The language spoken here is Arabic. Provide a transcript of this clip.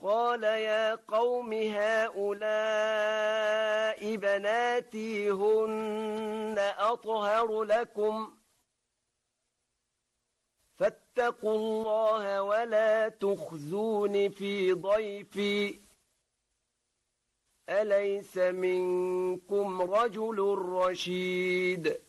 قال يا قوم هؤلاء بناتي هن أطهر لكم فاتقوا الله ولا تخزون في ضيفي أليس منكم رجل رشيد